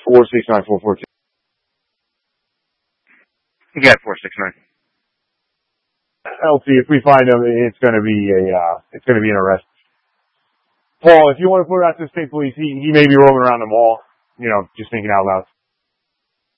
469-442. You got 469. LC, if we find him, it's gonna be an arrest. Paul, if you want to put it out to the state police, he may be roaming around the mall, just thinking out loud.